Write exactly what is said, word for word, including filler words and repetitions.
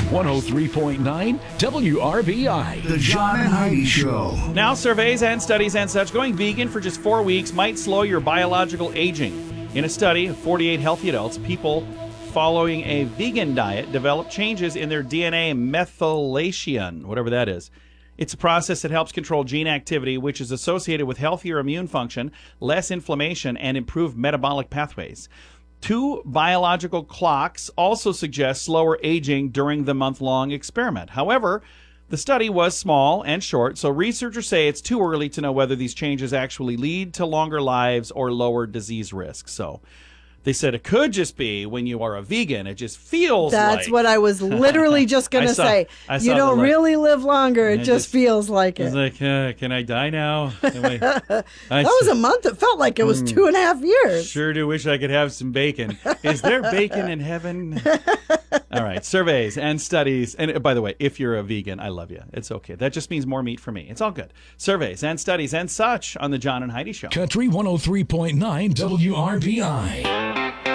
one oh three point nine W R B I. The John and Heidi Show. Now, surveys and studies and such, going vegan for just four weeks might slow your biological aging. In a study of forty-eight healthy adults, people following a vegan diet developed changes in their D N A methylation, whatever that is. It's a process that helps control gene activity, which is associated with healthier immune function, less inflammation, and improved metabolic pathways. Two biological clocks also suggest slower aging during the month-long experiment. However, the study was small and short, so researchers say it's too early to know whether these changes actually lead to longer lives or lower disease risk. So they said it could just be when you are a vegan, it just feels That's like... what I was literally just going to say. I You saw don't the li- really live longer. It I just, just- feels like It's it. like, uh, can I die now? Can I- I That was a month. It felt like it was two and a half years. Sure do wish I could have some bacon. Is there bacon in heaven? All right. Surveys and studies. And uh, by the way, if you're a vegan, I love you. It's okay. That just means more meat for me. It's all good. Surveys and studies and such on the John and Heidi Show. Country one oh three point nine W R B I.